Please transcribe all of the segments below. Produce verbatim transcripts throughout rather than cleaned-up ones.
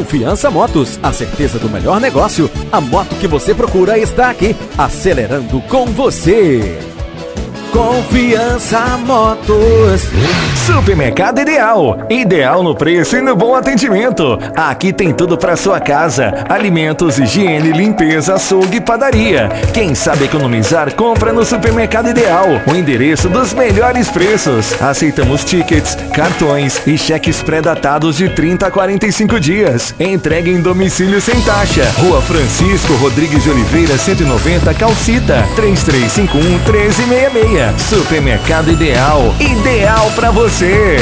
Confiança Motos, a certeza do melhor negócio. A moto que você procura está aqui, acelerando com você. Confiança Motos. Supermercado Ideal. Ideal no preço e no bom atendimento. Aqui tem tudo para sua casa: alimentos, higiene, limpeza, açougue e padaria. Quem sabe economizar, compra no Supermercado Ideal. O endereço dos melhores preços. Aceitamos tickets, cartões e cheques pré-datados de trinta a quarenta e cinco dias. Entrega em domicílio sem taxa. Rua Francisco Rodrigues de Oliveira, cento e noventa, Calcita. três três cinco um, um três seis seis. Supermercado Ideal. Ideal pra você.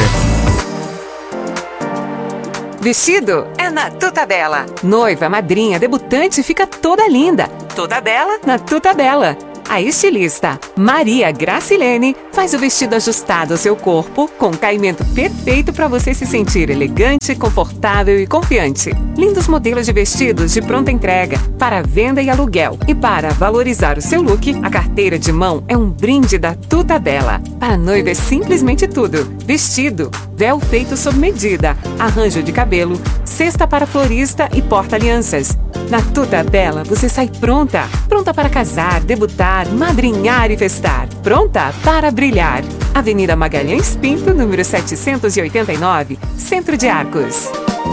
Vestido é na Tuta Bela. Noiva, madrinha, debutante fica toda linda. Toda bela na Tuta Bela. A estilista Maria Gracilene faz o vestido ajustado ao seu corpo, com caimento perfeito para você se sentir elegante, confortável e confiante. Lindos modelos de vestidos de pronta entrega para venda e aluguel. E para valorizar o seu look, a carteira de mão é um brinde da Tuta Bela. Para noiva é simplesmente tudo: vestido, véu feito sob medida, arranjo de cabelo, cesta para florista e porta-alianças. Na Tuta Bela você sai pronta, pronta para casar, debutar, madrinhar e festar, pronta para brilhar. Avenida Magalhães Pinto, número setecentos e oitenta e nove, Centro de Arcos.